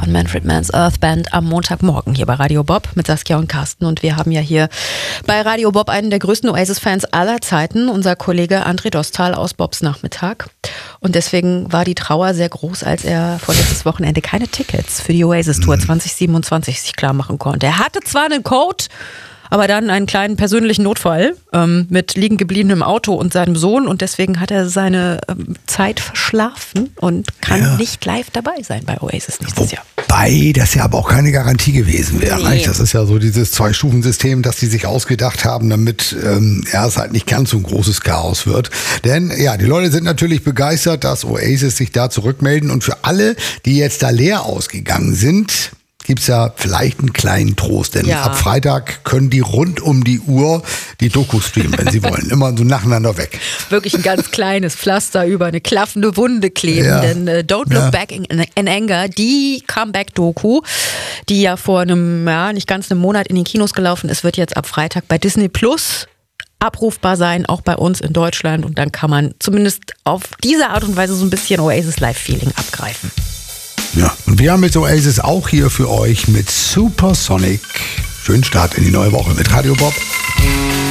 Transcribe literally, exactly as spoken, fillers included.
von Manfred Mann's Earth Band am Montagmorgen hier bei Radio Bob mit Saskia und Carsten. Und wir haben ja hier bei Radio Bob einen der größten Oasis-Fans aller Zeiten, unser Kollege André Dostal aus Bobs Nachmittag. Und deswegen war die Trauer sehr groß, als er vorletztes Wochenende keine Tickets für die Oasis-Tour mhm. zwanzig siebenundzwanzig sich klar machen konnte. Er hatte zwar einen Code, aber dann einen kleinen persönlichen Notfall ähm, mit liegen gebliebenem Auto und seinem Sohn und deswegen hat er seine ähm, Zeit verschlafen und kann ja. nicht live dabei sein bei Oasis nächstes Jahr. Wobei das ja aber auch keine Garantie gewesen wäre. Nee. Das ist ja so dieses Zwei-Stufen-System, das die sich ausgedacht haben, damit ähm, ja, es halt nicht ganz so ein großes Chaos wird. Denn ja, die Leute sind natürlich begeistert, dass Oasis sich da zurückmelden und für alle, die jetzt da leer ausgegangen sind, gibt's ja vielleicht einen kleinen Trost, denn ja. ab Freitag können die rund um die Uhr die Doku streamen, wenn sie wollen. Immer so nacheinander weg. Wirklich ein ganz kleines Pflaster über eine klaffende Wunde kleben, ja. denn äh, Don't Look ja. Back in, in Anger, die Comeback-Doku, die ja vor einem, ja, nicht ganz einem Monat in den Kinos gelaufen ist, wird jetzt ab Freitag bei Disney Plus abrufbar sein, auch bei uns in Deutschland und dann kann man zumindest auf diese Art und Weise so ein bisschen Oasis Live-Feeling abgreifen. Ja, und wir haben mit Oasis auch hier für euch mit Supersonic. Schönen Start in die neue Woche mit Radio Bob.